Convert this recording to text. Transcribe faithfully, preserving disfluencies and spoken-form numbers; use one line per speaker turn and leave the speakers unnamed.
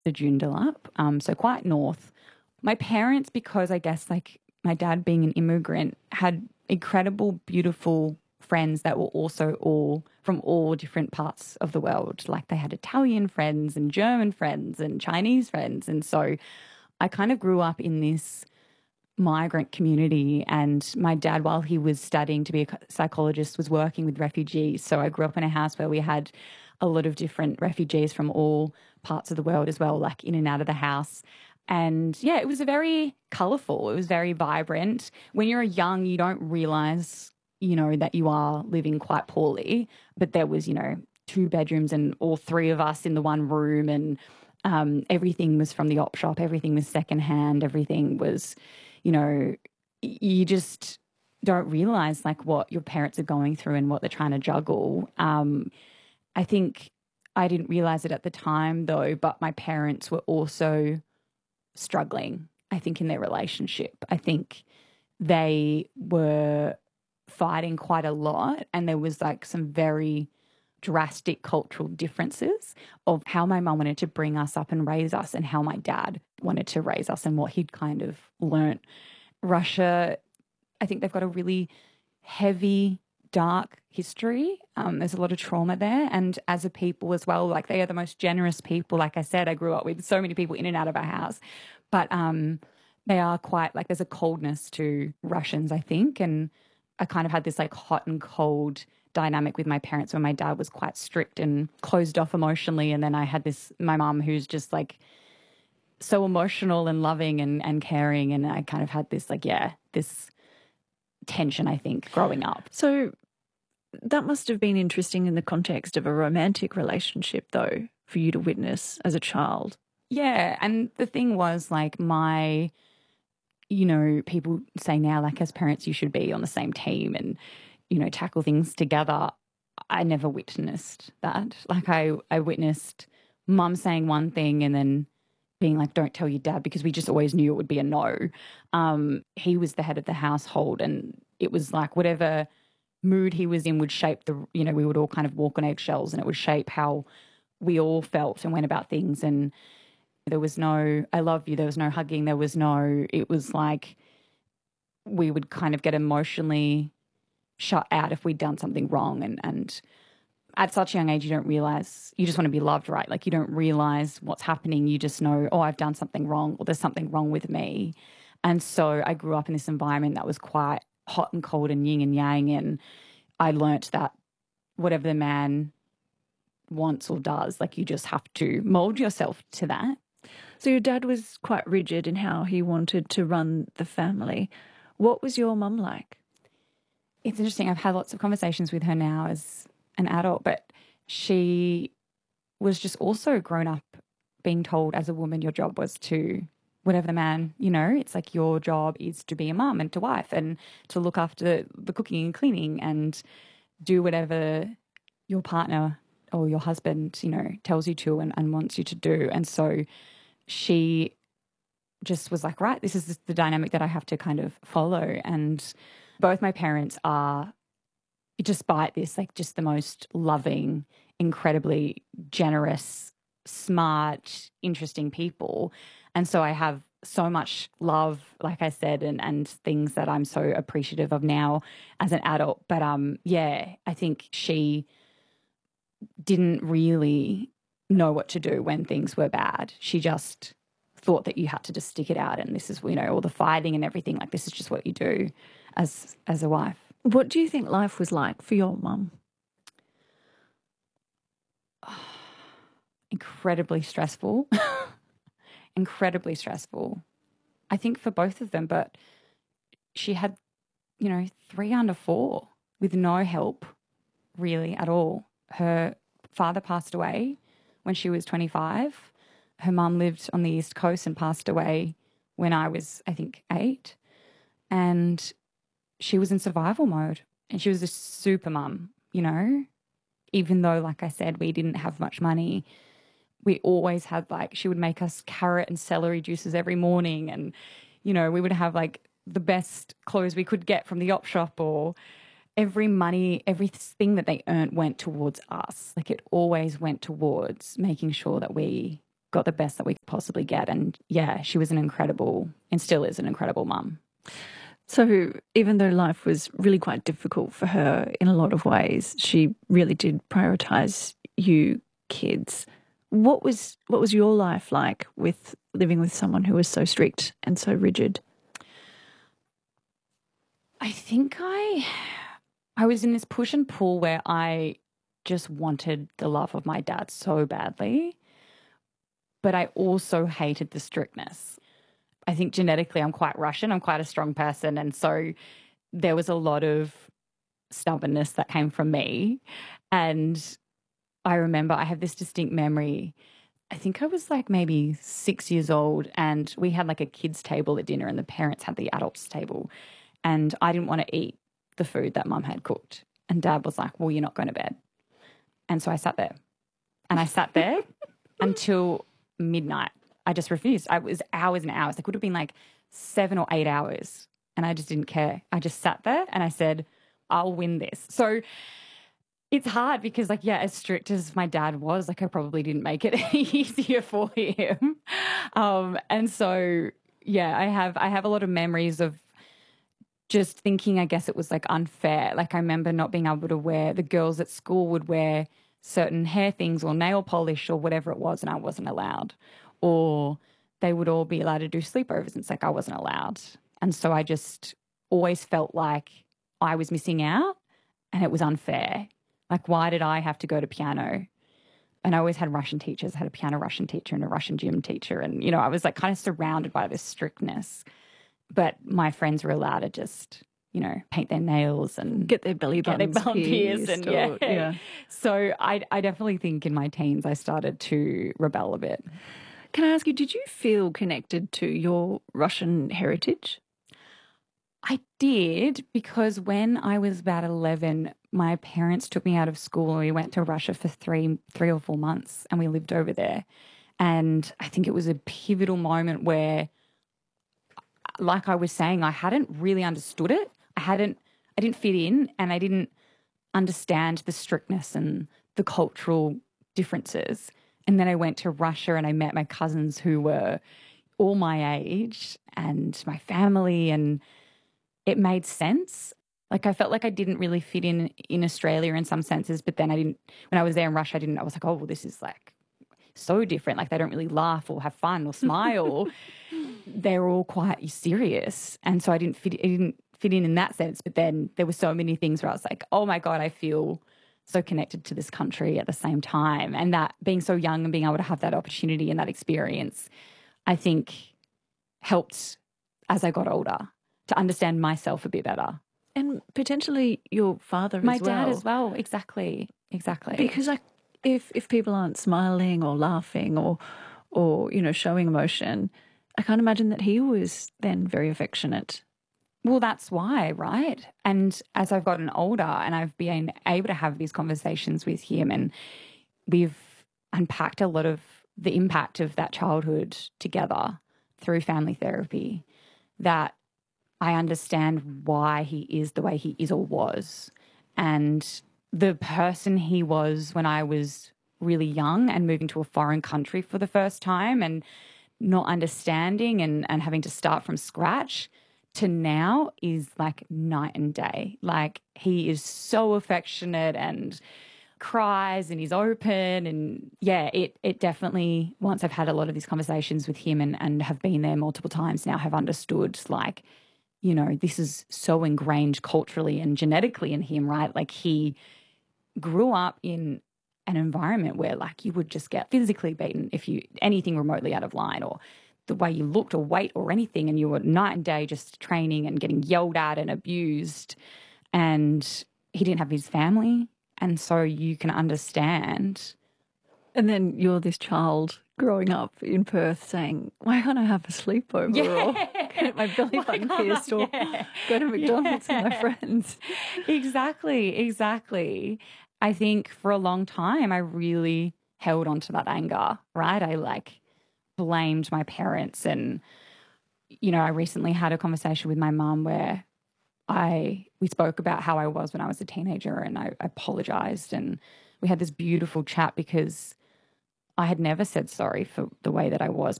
the Joondalup, um, so quite north. My parents, because I guess like my dad being an immigrant, had incredible, beautiful friends that were also all from all different parts of the world. Like they had Italian friends and German friends and Chinese friends. And so I kind of grew up in this migrant community, and my dad, while he was studying to be a psychologist, was working with refugees. So I grew up in a house where we had a lot of different refugees from all parts of the world as well, like in and out of the house. And yeah, it was a very colourful, it was very vibrant. When you're young, you don't realise, you know, that you are living quite poorly, but there was, you know, two bedrooms and all three of us in the one room, and um, everything was from the op shop, everything was secondhand, everything was, you know, you just don't realise like what your parents are going through and what they're trying to juggle. Um, I think I didn't realise it at the time though, but my parents were also struggling, I think, in their relationship. I think they were fighting quite a lot, and there was like some very drastic cultural differences of how my mum wanted to bring us up and raise us and how my dad wanted to raise us and what he'd kind of learnt. Russia, I think they've got a really heavy, dark history. Um, there's a lot of trauma there. And as a people as well, like they are the most generous people. Like I said, I grew up with so many people in and out of our house. But um, they are quite, like there's a coldness to Russians, I think. And I kind of had this like hot and cold dynamic with my parents when my dad was quite strict and closed off emotionally. And then I had this, my mum who's just like so emotional and loving and, and caring. And I kind of had this like, yeah, this tension, I think, growing up.
So that must have been interesting in the context of a romantic relationship, though, for you to witness as a child.
Yeah. And the thing was like my, you know, people say now, like as parents, you should be on the same team and, you know, tackle things together. I never witnessed that. Like I, I witnessed mum saying one thing and then being like, don't tell your dad, because we just always knew it would be a no. Um, he was the head of the household, and it was like whatever mood he was in would shape the, you know, we would all kind of walk on eggshells, and it would shape how we all felt and went about things. And there was no, I love you, there was no hugging, there was no, it was like we would kind of get emotionally shut out if we'd done something wrong. And, and at such a young age, you don't realise, you just want to be loved, right? Like you don't realise what's happening. You just know, oh, I've done something wrong, or there's something wrong with me. And so I grew up in this environment that was quite hot and cold and yin and yang. And I learnt that whatever the man wants or does, like you just have to mould yourself to that.
So your dad was quite rigid in how he wanted to run the family. What was your mum like?
It's interesting. I've had lots of conversations with her now as an adult, but she was just also grown up being told as a woman your job was to, whatever the man, you know, it's like your job is to be a mum and to wife and to look after the cooking and cleaning and do whatever your partner or your husband, you know, tells you to and, and wants you to do. And so she just was like, right, this is the dynamic that I have to kind of follow. And both my parents are, despite this, like just the most loving, incredibly generous, smart, interesting people. And so I have so much love, like I said, and, and things that I'm so appreciative of now as an adult. But um, yeah, I think she didn't really know what to do when things were bad. She just thought that you had to just stick it out, and this is, you know, all the fighting and everything, like this is just what you do as as a wife.
What do you think life was like for your mum?
Oh, incredibly stressful. Incredibly stressful. I think for both of them, but she had, you know, three under four with no help really at all. Her father passed away when she was twenty-five. Her mum lived on the East Coast and passed away when I was, I think, eight. And she was in survival mode, and she was a super mum, you know, even though, like I said, we didn't have much money. We always had, like, she would make us carrot and celery juices every morning, and, you know, we would have like the best clothes we could get from the op shop, or every money, everything that they earned went towards us. Like it always went towards making sure that we got the best that we could possibly get. And yeah, she was an incredible, and still is an incredible mum.
So even though life was really quite difficult for her in a lot of ways, she really did prioritise you kids. What was what was your life like with living with someone who was so strict and so rigid?
I think I I was in this push and pull where I just wanted the love of my dad so badly, but I also hated the strictness. I think genetically I'm quite Russian. I'm quite a strong person. And so there was a lot of stubbornness that came from me. And I remember I have this distinct memory. I think I was like maybe six years old and we had like a kids' table at dinner and the parents had the adults' table. And I didn't want to eat the food that mum had cooked. And dad was like, well, you're not going to bed. And so I sat there. And I sat there until midnight. I just refused. I was hours and hours. It could have been like seven or eight hours. And I just didn't care. I just sat there and I said, I'll win this. So it's hard because, like, yeah, as strict as my dad was, like, I probably didn't make it easier for him. Um, and so, yeah, I have I have a lot of memories of just thinking, I guess it was like unfair. Like I remember not being able to wear, the girls at school would wear certain hair things or nail polish or whatever it was and I wasn't allowed. Or they would all be allowed to do sleepovers and it's like I wasn't allowed. And so I just always felt like I was missing out and it was unfair. Like why did I have to go to piano? And I always had Russian teachers. I had a piano Russian teacher and a Russian gym teacher. And, you know, I was like kind of surrounded by this strictness. But my friends were allowed to just, you know, paint their nails and
get their belly buttons
get their bum pierced. And
or,
yeah.
yeah.
So I, I definitely think in my teens I started to rebel a bit.
Can I ask you, did you feel connected to your Russian heritage?
I did because when I was about eleven, my parents took me out of school and we went to Russia for three, three or four months and we lived over there. And I think it was a pivotal moment where, like I was saying, I hadn't really understood it. I hadn't, I didn't fit in and I didn't understand the strictness and the cultural differences. And then I went to Russia and I met my cousins who were all my age and my family, and it made sense. Like I felt like I didn't really fit in in Australia in some senses, but then I didn't, when I was there in Russia, I didn't, I was like, oh, well, this is like so different. Like they don't really laugh or have fun or smile. They're all quite serious. And so I didn't fit, I didn't fit in in that sense. But then there were so many things where I was like, oh my God, I feel so connected to this country at the same time. And that being so young and being able to have that opportunity and that experience, I think helped as I got older to understand myself a bit better.
And potentially your father
My
as well.
dad as well. Exactly. Exactly.
Because like if if people aren't smiling or laughing or or, you know, showing emotion, I can't imagine that he was then very affectionate.
Well, that's why, right? And as I've gotten older and I've been able to have these conversations with him and we've unpacked a lot of the impact of that childhood together through family therapy, that I understand why he is the way he is or was. And the person he was when I was really young and moving to a foreign country for the first time and not understanding and, and having to start from scratch to now is like night and day. Like he is so affectionate and cries and he's open. And yeah, it it definitely, once I've had a lot of these conversations with him and, and have been there multiple times now, have understood like, you know, this is so ingrained culturally and genetically in him, right? Like he grew up in an environment where like you would just get physically beaten if you, anything remotely out of line, or the way you looked or weight or anything, and you were night and day just training and getting yelled at and abused. And he didn't have his family. And so you can understand.
And then you're this child growing up in Perth saying, why can't I have a sleepover
Yeah.
or get my belly button pierced or
yeah.
go to McDonald's
yeah.
with my friends?
Exactly, exactly. I think for a long time I really held on to that anger, right? I like blamed my parents. And, you know, I recently had a conversation with my mum where I, we spoke about how I was when I was a teenager, and I, I apologized, and we had this beautiful chat because I had never said sorry for the way that I was